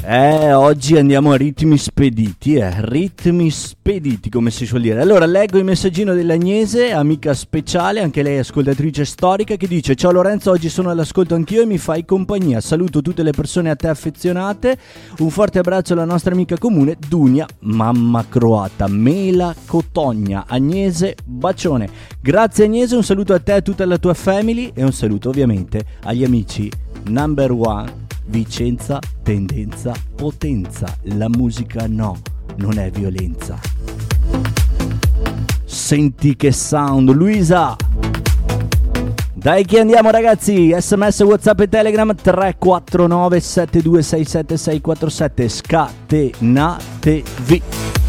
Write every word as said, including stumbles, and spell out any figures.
Eh, oggi andiamo a ritmi spediti, eh, ritmi spediti come si suol dire. Allora leggo il messaggino dell'Agnese, amica speciale, anche lei ascoltatrice storica, che dice: ciao Lorenzo, oggi sono all'ascolto anch'io e mi fai compagnia. Saluto tutte le persone a te affezionate. Un forte abbraccio alla nostra amica comune Dunia, mamma croata, Mela Cotogna. Agnese, bacione. Grazie Agnese, un saluto a te e a tutta la tua family e un saluto ovviamente agli amici number one. Vicenza, tendenza, potenza. La musica no, non è violenza. Senti che sound, Luisa. Dai che andiamo ragazzi. Sms, WhatsApp e Telegram tre quattro nove sette due sei sette sei quattro sette. Scatenatevi.